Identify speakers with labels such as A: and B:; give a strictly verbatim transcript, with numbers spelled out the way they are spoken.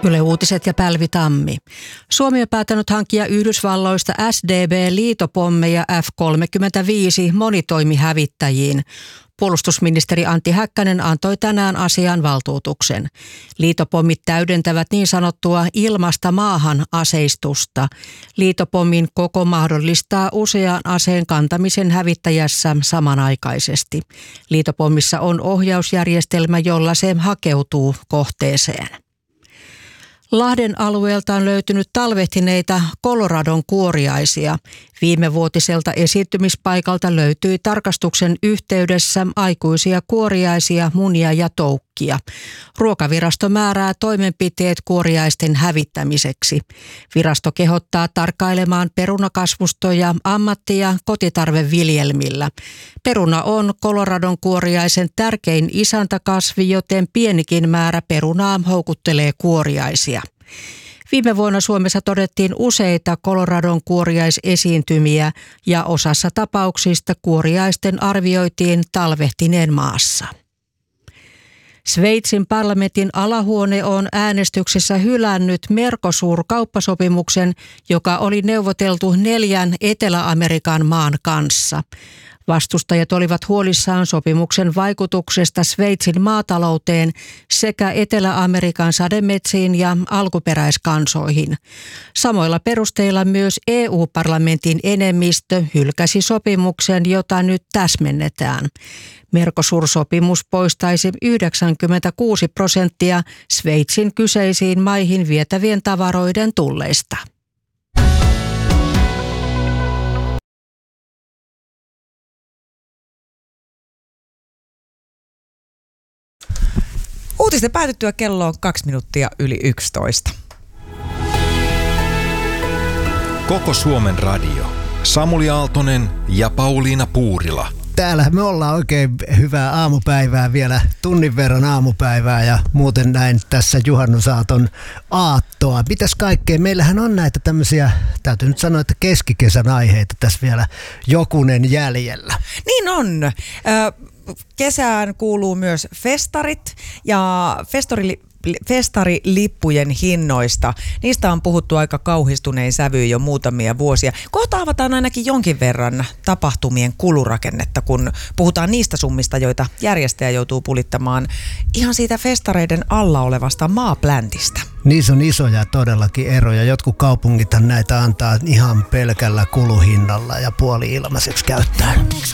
A: Yle Uutiset ja Pälvi Tammi. Suomi on päättänyt hankkia Yhdysvalloista S D B-liitopommeja F kolmekymmentäviisi monitoimihävittäjiin. Puolustusministeri Antti Häkkänen antoi tänään asian valtuutuksen. Liitopommit täydentävät niin sanottua ilmasta maahan aseistusta. Liitopommin koko mahdollistaa usean aseen kantamisen hävittäjässä samanaikaisesti. Liitopommissa on ohjausjärjestelmä, jolla se hakeutuu kohteeseen. Lahden alueelta on löytynyt talvehtineita Coloradon kuoriaisia. Viimevuotiselta esiintymispaikalta löytyi tarkastuksen yhteydessä aikuisia kuoriaisia, munia ja toukkia. Ruokavirasto määrää toimenpiteet kuoriaisten hävittämiseksi. Virasto kehottaa tarkkailemaan perunakasvustoja ammatti- ja kotitarveviljelmillä. Peruna on Coloradon kuoriaisen tärkein isäntäkasvi, joten pienikin määrä perunaa houkuttelee kuoriaisia. Viime vuonna Suomessa todettiin useita Coloradon kuoriaisesiintymiä ja osassa tapauksista kuoriaisten arvioitiin talvehtineen maassa. Sveitsin parlamentin alahuone on äänestyksessä hylännyt Mercosur-kauppasopimuksen, joka oli neuvoteltu neljän Etelä-Amerikan maan kanssa. Vastustajat olivat huolissaan sopimuksen vaikutuksesta Sveitsin maatalouteen sekä Etelä-Amerikan sademetsiin ja alkuperäiskansoihin. Samoilla perusteilla myös E U-parlamentin enemmistö hylkäsi sopimuksen, jota nyt täsmennetään. Mercosur-sopimus poistaisi yhdeksänkymmentäkuusi prosenttia Sveitsin kyseisiin maihin vietävien tavaroiden tulleista.
B: Uutisten päätyttyä kello on kaksi minuuttia yli yksitoista.
C: Koko Suomen radio. Samuli Aaltonen ja Pauliina Puurila.
D: Täällä me ollaan oikein hyvää aamupäivää, vielä tunnin verran aamupäivää ja muuten näin tässä juhannusaaton aattoa. Mitäs kaikkea? Meillähän on näitä tämmöisiä, täytyy nyt sanoa, että keskikesän aiheita tässä vielä jokunen jäljellä.
B: Niin on. Ö, kesään kuuluu myös festarit ja festori festarilippujen hinnoista. Niistä on puhuttu aika kauhistunein sävyyn jo muutamia vuosia. Kohta avataan ainakin jonkin verran tapahtumien kulurakennetta, kun puhutaan niistä summista, joita järjestäjä joutuu pulittamaan ihan siitä festareiden alla olevasta maapläntistä.
D: Niissä on isoja todellakin eroja. Jotkut kaupungithan näitä antaa ihan pelkällä kuluhinnalla ja puoli ilmaiseksi käyttöön.